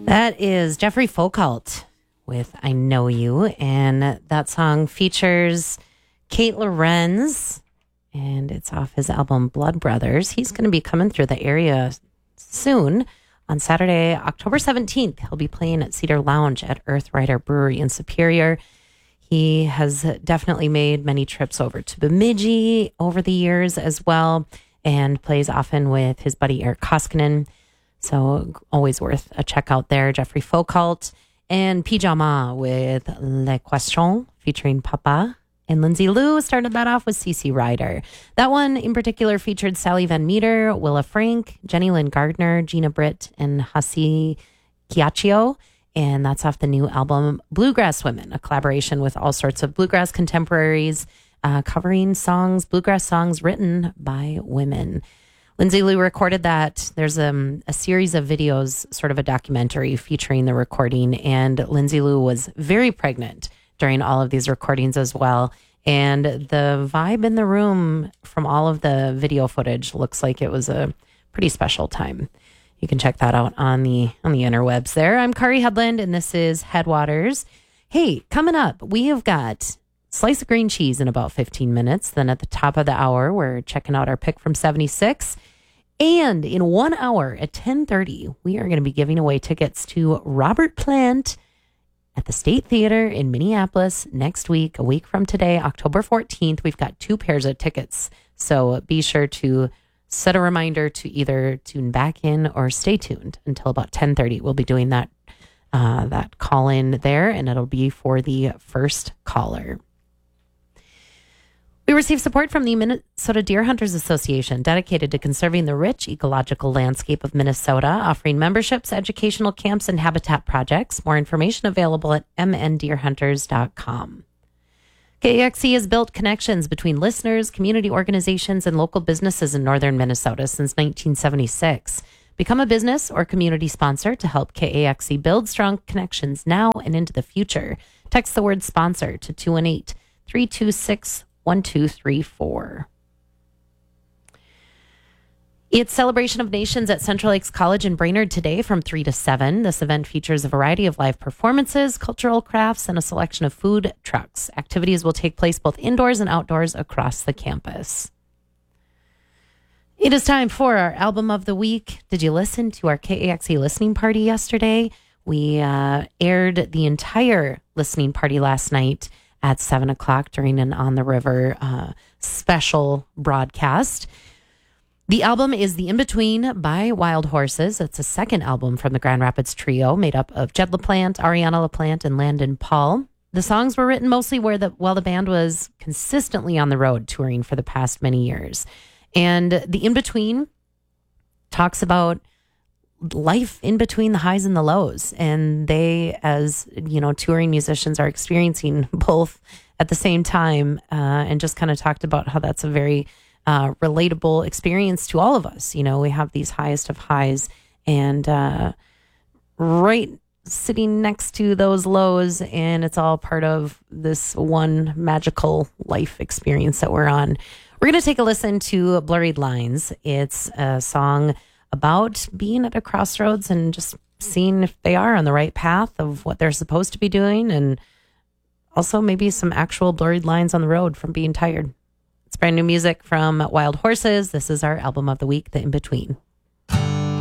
That is Jeffrey Folkalt with I Know You. And that song features Kate Lorenz, and it's off his album Blood Brothers. He's going to be coming through the area soon. On Saturday, October 17th, he'll be playing at Cedar Lounge at Earth Rider Brewery in Superior. He has definitely made many trips over to Bemidji over the years as well, and plays often with his buddy Eric Koskinen. So always worth a check out there. Jeffrey Folkalt and Pyjama with Le Question featuring Papa. And Lindsay Lou started that off with CC Ryder. That one in particular featured Sally Van Meter, Willa Frank, Jenny Lynn Gardner, Gina Britt, and Hasi Chiaccio. And that's off the new album Bluegrass Women, a collaboration with all sorts of bluegrass contemporaries, covering bluegrass songs written by women. Lindsay Lou recorded that. There's a series of videos, sort of a documentary featuring the recording, and Lindsay Lou was very pregnant during all of these recordings as well. And the vibe in the room from all of the video footage looks like it was a pretty special time. You can check that out on the interwebs there. I'm Kari Headland, and this is Headwaters. Hey, coming up, we have got Slice of Green Cheese in about 15 minutes. Then at the top of the hour, we're checking out our pick from 76. And in 1 hour at 10:30, we are going to be giving away tickets to Robert Plant at the State Theater in Minneapolis next week, a week from today, October 14th. We've got 2 pairs of tickets. So be sure to set a reminder to either tune back in or stay tuned until about 10:30. We'll be doing that call in there, and it'll be for the first caller. We receive support from the Minnesota Deer Hunters Association, dedicated to conserving the rich ecological landscape of Minnesota, offering memberships, educational camps, and habitat projects. More information available at mndeerhunters.com. KAXE has built connections between listeners, community organizations, and local businesses in northern Minnesota since 1976. Become a business or community sponsor to help KAXE build strong connections now and into the future. Text the word sponsor to 218-326-1234. It's Celebration of Nations at Central Lakes College in Brainerd today from 3 to 7. This event features a variety of live performances, cultural crafts, and a selection of food trucks. Activities will take place both indoors and outdoors across the campus. It is time for our album of the week. Did you listen to our KAXE listening party yesterday? We aired the entire listening party last night at 7 o'clock during an On the River special broadcast. The album is The In-Between by Wild Horses. It's a second album from the Grand Rapids trio made up of Jed LaPlante, Ariana LaPlante, and Landon Paul. The songs were written mostly while the band was consistently on the road touring for the past many years. And The In-Between talks about life in between the highs and the lows. And they, as touring musicians, are experiencing both at the same time, and just kind of talked about how that's a very relatable experience to all of us. We have these highest of highs, and right sitting next to those lows, and it's all part of this one magical life experience that we're on. We're going to take a listen to Blurred Lines. It's a song about being at a crossroads and just seeing if they are on the right path of what they're supposed to be doing, and also maybe some actual blurred lines on the road from being tired. It's brand new music from Wild Horses. This is our album of the week, The In-Between.